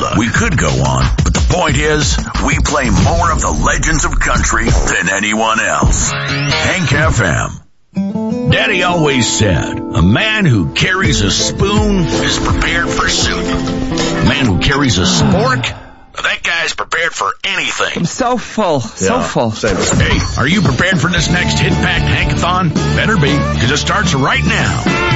Look, we could go on, but the point is, we play more of the legends of country than anyone else. Hank FM. Daddy always said, a man who carries a spoon is prepared for soup. A man who carries a spork, that guy's prepared for anything. I'm so full. So full. Hey, are you prepared for this next Hit Pack Hankathon? Better be, because it starts right now.